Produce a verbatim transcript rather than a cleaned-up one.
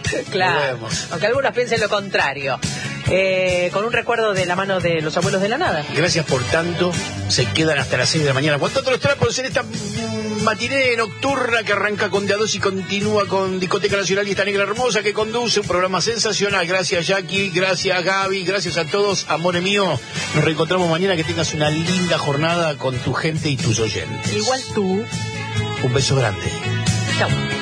Claro, aunque algunos piensen lo contrario. Eh, con un recuerdo de la mano de los abuelos de la nada. Gracias por tanto. Se quedan hasta las seis de la mañana. Aguantando los trapos en esta matiné nocturna que arranca con D A dos y continúa con Discoteca Nacional y esta negra hermosa que conduce un programa sensacional. Gracias, Jackie. Gracias, Gaby. Gracias a todos. Amore mío. Nos reencontramos mañana. Que tengas una linda jornada con tu gente y tus oyentes. Igual tú. Un beso grande. Chau.